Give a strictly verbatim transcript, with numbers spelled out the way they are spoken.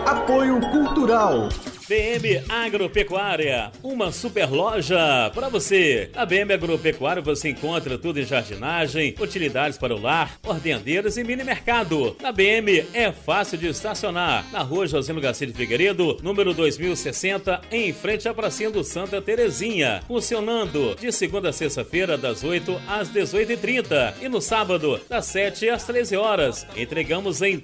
Apoio Cultural. B M Agropecuária, uma super loja para você. Na B M Agropecuária você encontra tudo em jardinagem, utilidades para o lar, ordenadeiros e mini mercado. Na B M é fácil de estacionar. Na rua Josino Garcia de Figueiredo, número dois mil e sessenta, em frente à pracinha do Santa Terezinha. Funcionando de segunda a sexta-feira, das oito às dezoito e trinta. E no sábado, das sete às treze horas. Entregamos em